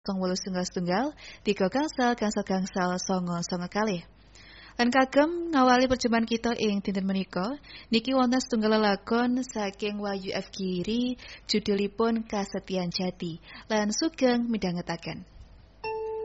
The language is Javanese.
0800 3 gangsal songo kalih. Lan kagem ngawali perjumpaan kita ing dinten menika, niki wonten setunggal lelagon saking Wahyu F. Giri, judulipun Kasetyan Jati, lan sugeng midhangetaken.